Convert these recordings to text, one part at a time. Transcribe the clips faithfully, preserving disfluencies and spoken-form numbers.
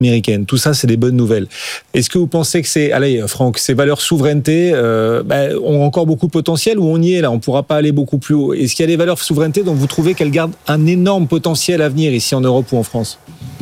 américaine. Tout ça, c'est des bonnes nouvelles. Est-ce que vous pensez que c'est, allez, Franck, ces valeurs souveraineté euh, bah, ont encore beaucoup de potentiel ou on y est là, on ne pourra pas aller beaucoup plus haut? Est-ce qu'il y a des valeurs souveraineté dont vous trouvez qu'elles gardent un énorme potentiel à venir ici en Europe ou en France?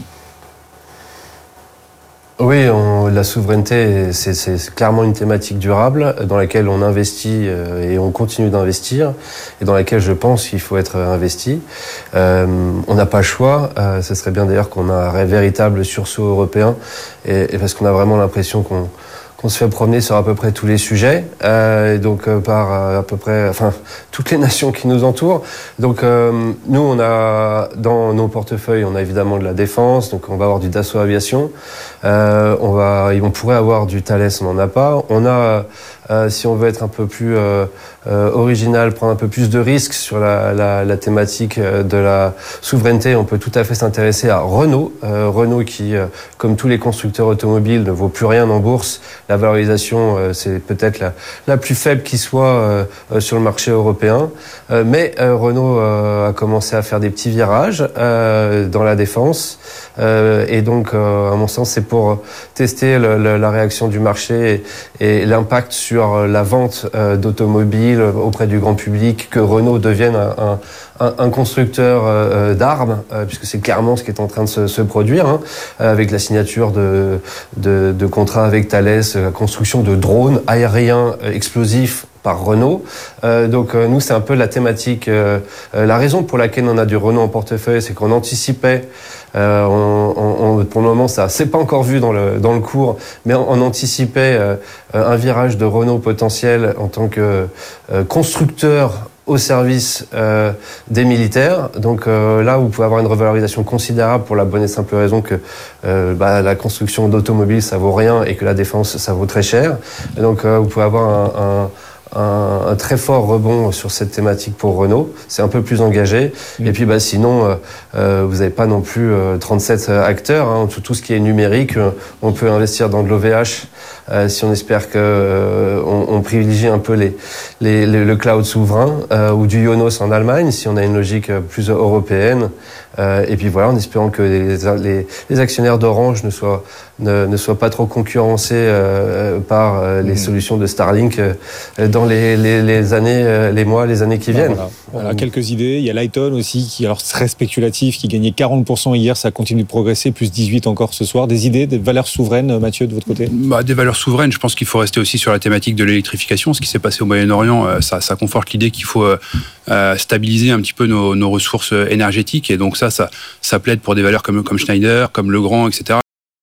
Oui, on, la souveraineté, c'est, c'est clairement une thématique durable dans laquelle on investit euh, et on continue d'investir et dans laquelle je pense qu'il faut être investi. Euh, on n'a pas le choix. Euh, ce serait bien d'ailleurs qu'on a un véritable sursaut européen et, et parce qu'on a vraiment l'impression qu'on qu'on se fait promener sur à peu près tous les sujets, euh, et donc euh, par euh, à peu près, enfin toutes les nations qui nous entourent. Donc euh, nous, on a dans nos portefeuilles, on a évidemment de la défense, donc on va avoir du Dassault Aviation, euh, on va, on pourrait avoir du Thales, on n'en a pas. On a, euh, si on veut être un peu plus euh, euh, original, prendre un peu plus de risques sur la, la, la thématique de la souveraineté, on peut tout à fait s'intéresser à Renault, euh, Renault qui, euh, comme tous les constructeurs automobiles, ne vaut plus rien en bourse. La valorisation, euh, c'est peut-être la, la plus faible qui soit euh, euh, sur le marché européen. Euh, mais euh, Renault euh, a commencé à faire des petits virages euh, dans la défense. Euh, et donc, euh, à mon sens, c'est pour tester le, le, la réaction du marché et, et l'impact sur la vente euh, d'automobiles auprès du grand public, que Renault devienne un, un, un constructeur euh, d'armes, euh, puisque c'est clairement ce qui est en train de se, se produire, hein, avec la signature de, de, de contrats avec Thales, la construction de drones aériens euh, explosifs par Renault. Euh, donc euh, nous, c'est un peu la thématique. Euh, euh, la raison pour laquelle on a du Renault en portefeuille, c'est qu'on anticipait. Euh, on, on, on, pour le moment, ça c'est pas encore vu dans le dans le cours, mais on, on anticipait euh, un virage de Renault potentiel en tant que euh, constructeur au service euh, des militaires. Donc euh, là, vous pouvez avoir une revalorisation considérable pour la bonne et simple raison que euh, bah, la construction d'automobiles, ça vaut rien et que la défense, ça vaut très cher. Et donc euh, vous pouvez avoir un, un Un, un très fort rebond sur cette thématique pour Renault. C'est un peu plus engagé. Mmh. Et puis, bah, sinon, euh, euh, vous n'avez pas non plus euh, trente-sept acteurs. Hein. Tout, tout ce qui est numérique, euh, on peut investir dans de l'O V H euh, si on espère que euh, on, on privilégie un peu les, les, les, le cloud souverain euh, ou du Ionos en Allemagne, si on a une logique plus européenne. Euh, et puis voilà, en espérant que les, les, les actionnaires d'Orange ne soient, ne, ne soient pas trop concurrencés euh, par euh, les mmh. solutions de Starlink euh, dans les, les, les années, euh, les mois, les années qui viennent. Voilà. Voilà, quelques idées. Il y a Lighton aussi, qui alors très spéculatif, qui gagnait quarante pour cent hier, ça continue de progresser, plus dix-huit encore ce soir. Des idées, des valeurs souveraines, Mathieu, de votre côté? Bah, des valeurs souveraines, je pense qu'il faut rester aussi sur la thématique de l'électrification. Ce qui s'est passé au Moyen-Orient, euh, ça, ça conforte l'idée qu'il faut euh, stabiliser un petit peu nos, nos ressources énergétiques. Et donc ça, ça, ça plaide pour des valeurs comme, comme Schneider, comme Legrand, et cetera.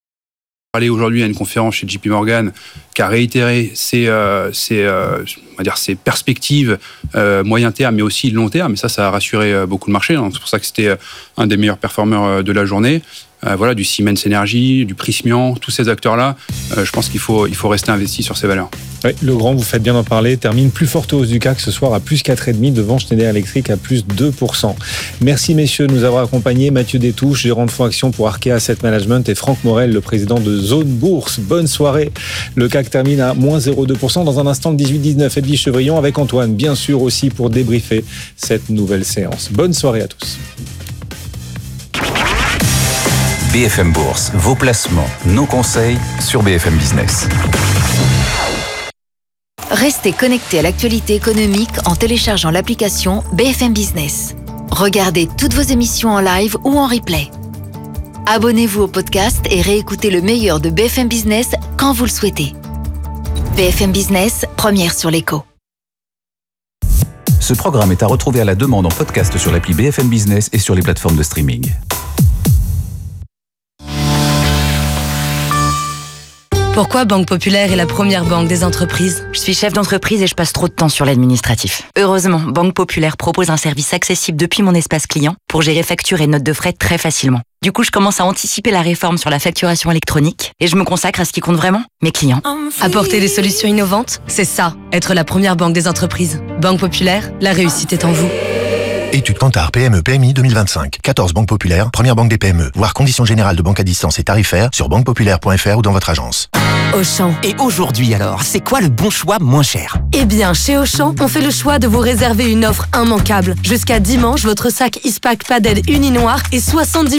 Parler aujourd'hui à une conférence chez J P Morgan qui a réitéré ses, euh, ses, euh, on va dire ses perspectives euh, moyen terme mais aussi long terme, et ça ça a rassuré euh, beaucoup le marché, hein. C'est pour ça que c'était euh, un des meilleurs performeurs de la journée. Euh, voilà, du Siemens Energy, du Prysmian, tous ces acteurs-là, euh, je pense qu'il faut, il faut rester investi sur ces valeurs. Oui, Legrand, vous faites bien d'en parler, termine plus forte hausse du C A C ce soir à plus quatre virgule cinq devant Schneider Electric à plus deux pour cent. Merci messieurs de nous avoir accompagnés. Mathieu Détouche, gérant de fonds actions pour Arkea Asset Management, et Franck Morel, le président de Zone Bourse. Bonne soirée. Le C A C termine à moins zéro virgule deux pour cent dans un instant de dix-huit dix-neuf. Edwige Chevrillon avec Antoine, bien sûr aussi pour débriefer cette nouvelle séance. Bonne soirée à tous. B F M Bourse, vos placements, nos conseils sur B F M Business. Restez connectés à l'actualité économique en téléchargeant l'application B F M Business. Regardez toutes vos émissions en live ou en replay. Abonnez-vous au podcast et réécoutez le meilleur de B F M Business quand vous le souhaitez. B F M Business, première sur l'écho. Ce programme est à retrouver à la demande en podcast sur l'appli B F M Business et sur les plateformes de streaming. Pourquoi Banque Populaire est la première banque des entreprises ? Je suis chef d'entreprise et je passe trop de temps sur l'administratif. Heureusement, Banque Populaire propose un service accessible depuis mon espace client pour gérer factures et notes de frais très facilement. Du coup, je commence à anticiper la réforme sur la facturation électronique et je me consacre à ce qui compte vraiment, mes clients. Apporter des solutions innovantes, c'est ça, être la première banque des entreprises. Banque Populaire, la réussite est en vous. Étude Kantar P M E P M I deux mille vingt-cinq. quatorze banques populaires, première banque des P M E. Voir conditions générales de banque à distance et tarifaires sur banque populaire point f r ou dans votre agence. Auchan. Et aujourd'hui alors, c'est quoi le bon choix moins cher ? Eh bien, chez Auchan, on fait le choix de vous réserver une offre immanquable. Jusqu'à dimanche, votre sac Ispac Padel Uni Noir est soixante-dix